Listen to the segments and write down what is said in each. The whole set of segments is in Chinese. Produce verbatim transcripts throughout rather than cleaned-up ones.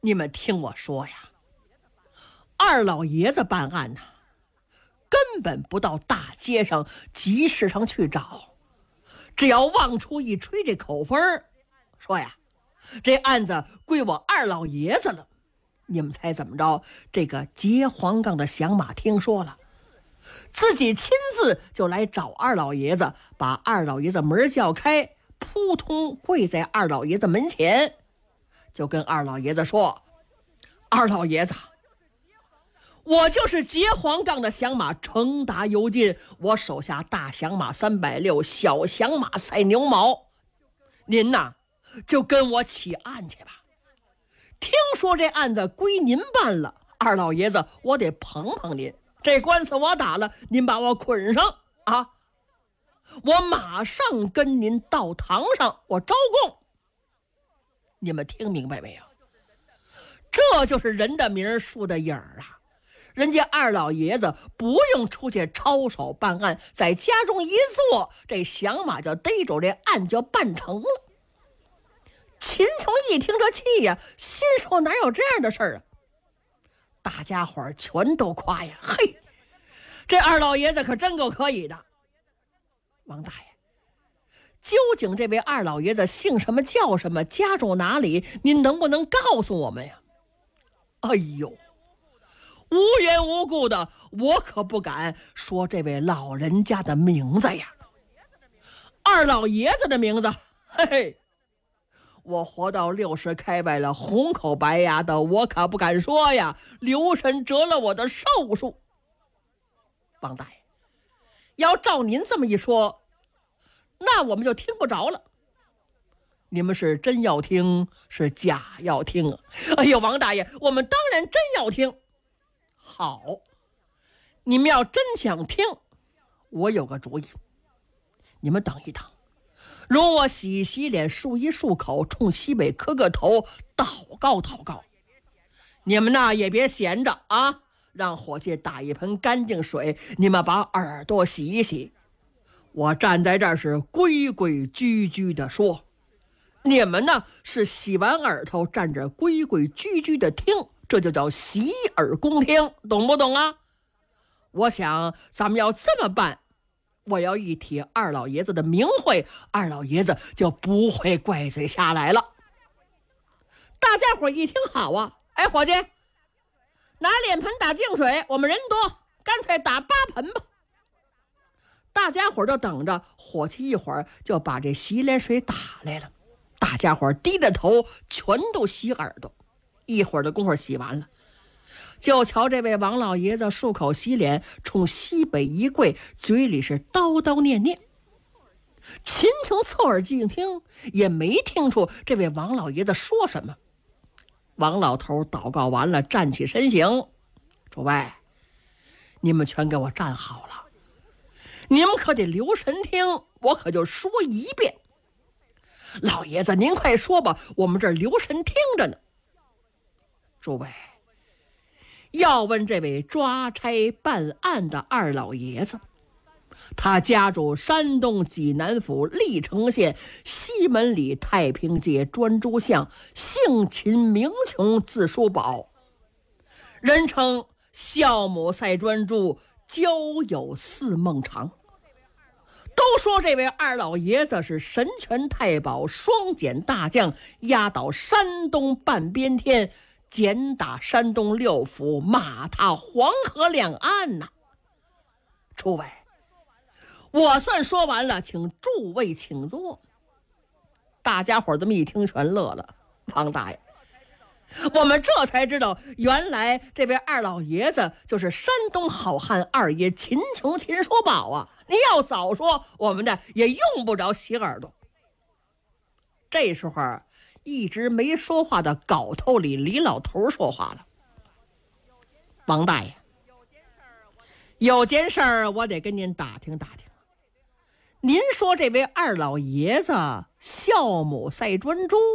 你们听我说呀，二老爷子办案呐、啊，根本不到大街上集市上去找，只要往出一吹这口风，说呀，这案子归我二老爷子了。你们猜怎么着？这个结黄杠的响马听说了，自己亲自就来找二老爷子，把二老爷子门叫开，扑通跪在二老爷子门前，就跟二老爷子说：二老爷子，我就是结黄杠的响马程达有劲，我手下大响马三百六，小响马赛牛毛，您呐就跟我起案去吧。听说这案子归您办了，二老爷子我得捧捧您，这官司我打了，您把我捆上啊，我马上跟您到堂上，我招供。你们听明白没有？这就是人的名树的影儿啊！人家二老爷子不用出去抄手办案，在家中一坐，这响马就逮着这案就办成了。秦琼一听这气呀，心说哪有这样的事儿啊！大家伙儿全都夸呀，嘿，这二老爷子可真够可以的。王大爷，究竟这位二老爷子姓什么叫什么，家住哪里，您能不能告诉我们呀？哎呦，无缘无故的，我可不敢说这位老人家的名字呀。二老爷子的名字，嘿嘿，我活到六十开外了，红口白牙的，我可不敢说呀，留神折了我的寿数。王大爷，要照您这么一说，那我们就听不着了。你们是真要听，是假要听啊？哎呦，王大爷，我们当然真要听。好，你们要真想听，我有个主意。你们等一等，容我洗洗脸，漱一漱口，冲西北磕个头，祷告祷告。你们那也别闲着啊，让伙计打一盆干净水，你们把耳朵洗一洗。我站在这儿是规规矩矩的说，你们呢是洗完耳朵站着规规矩矩的听，这就叫洗耳恭听，懂不懂啊？我想咱们要这么办，我要一提二老爷子的名讳，二老爷子就不会怪罪下来了。大家伙一听好啊，哎，伙计，拿脸盆打净水，我们人多，干脆打八盆吧。大家伙就等着，伙计一会儿就把这洗脸水打来了。大家伙低着头，全都洗耳朵。一会儿的功夫洗完了，就瞧这位王老爷子漱口洗脸，冲西北一跪，嘴里是叨叨念念。秦琼侧耳静听，也没听出这位王老爷子说什么。王老头祷告完了，站起身形，诸位，你们全给我站好了，你们可得留神听，我可就说一遍。老爷子您快说吧，我们这儿留神听着呢。诸位，要问这位抓差办案的二老爷子，他家住山东济南府历城县西门里太平街专诸巷，姓秦名琼，字叔宝，人称孝母赛专诸，交友似孟尝。都说这位二老爷子是神拳太保，双锏大将，压倒山东半边天，简打山东六府，马踏黄河两岸呐、啊。诸位，我算说完了，请诸位请坐。大家伙这么一听，全乐了。王大爷，我们这才知道，原来这位二老爷子就是山东好汉二爷秦琼秦叔宝啊！你要早说，我们的也用不着洗耳朵。这时候一直没说话的镐头里李老头说话了：王大爷，有件事儿我得跟您打听打听。您说这位二老爷子孝母赛专诸，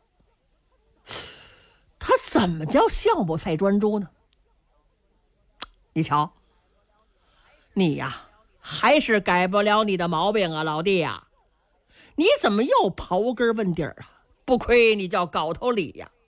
他怎么叫孝母赛专诸呢？你瞧，你呀还是改不了你的毛病啊，老弟呀！你怎么又刨根问底儿啊？不亏你叫镐头李呀！